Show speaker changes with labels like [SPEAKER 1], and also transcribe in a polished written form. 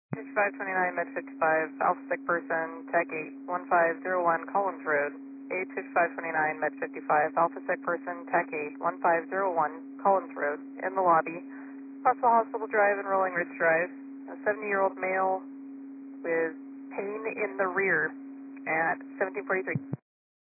[SPEAKER 1] 5529 Med 55, Alpha Sick Person, Tech 8, 1501 Collins Road. 85529 Med 55, Alpha Sick Person, Tech 8, 1501 Collins Road, in the lobby. Possible Hospital Drive and Rolling Ridge Drive. A 70-year-old male with pain in the rear at 1743.